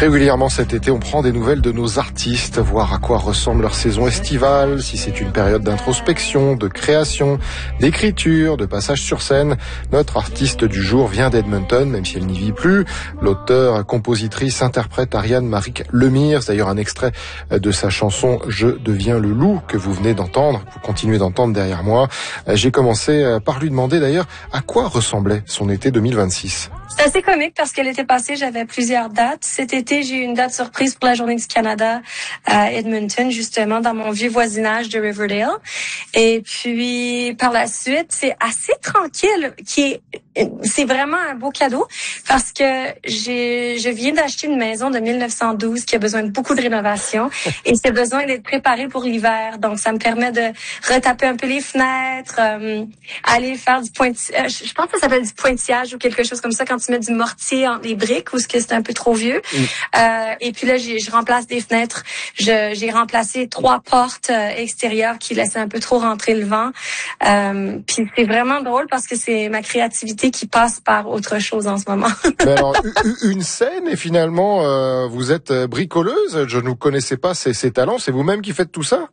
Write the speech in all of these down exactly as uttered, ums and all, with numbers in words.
Régulièrement cet été, on prend des nouvelles de nos artistes, voir à quoi ressemble leur saison estivale, si c'est une période d'introspection, de création, d'écriture, de passage sur scène. Notre artiste du jour vient d'Edmonton, même si elle n'y vit plus. L'auteur, compositrice, interprète Ariane Maric Lemire, c'est d'ailleurs un extrait de sa chanson « Je deviens le loup » que vous venez d'entendre, vous continuez d'entendre derrière moi. J'ai commencé par lui demander d'ailleurs à quoi ressemblait son été deux mille vingt-six. C'est assez comique parce que l'été passé, j'avais plusieurs dates. Cet été, j'ai eu une date surprise pour la Journée du Canada à Edmonton, justement, dans mon vieux voisinage de Riverdale. Et puis, par la suite, c'est assez tranquille, qui est, c'est vraiment un beau cadeau parce que j'ai, je viens d'acheter une maison de mille neuf cent douze qui a besoin de beaucoup de rénovation et c'est besoin d'être préparé pour l'hiver. Donc, ça me permet de retaper un peu les fenêtres, euh, aller faire du pointillage, je pense que ça s'appelle du pointillage ou quelque chose comme ça quand tu mets du mortier entre les briques ou ce que c'est un peu trop vieux. Mm. Euh, et puis là, j'ai, je remplace des fenêtres. Je, j'ai remplacé trois portes euh, extérieures qui laissaient un peu trop rentrer le vent. Euh, puis c'est vraiment drôle parce que c'est ma créativité qui passe par autre chose en ce moment. Mais alors, une scène et finalement, euh, vous êtes bricoleuse. Je ne vous connaissais pas ces, ces talents. C'est vous-même qui faites tout ça?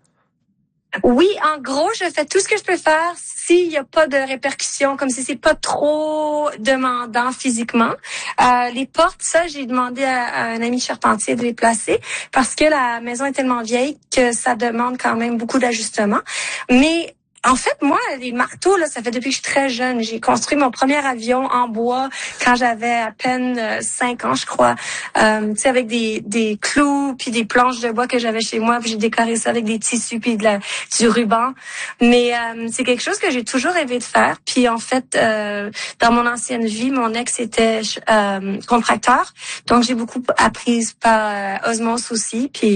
Oui, en gros, je fais tout ce que je peux faire s'il n'y a pas de répercussions, comme si c'est pas trop demandant physiquement. Euh, les portes, ça, j'ai demandé à, à un ami charpentier de les placer parce que la maison est tellement vieille que ça demande quand même beaucoup d'ajustements. Mais en fait, moi, les marteaux, là, ça fait depuis que je suis très jeune. J'ai construit mon premier avion en bois quand j'avais à peine cinq ans, je crois. Euh, tu sais, avec des, des clous puis des planches de bois que j'avais chez moi. Puis j'ai décoré ça avec des tissus puis de la, du ruban. Mais euh, c'est quelque chose que j'ai toujours rêvé de faire. Puis en fait, euh, dans mon ancienne vie, mon ex était euh, contracteur. Donc j'ai beaucoup appris par euh, osmose aussi. Puis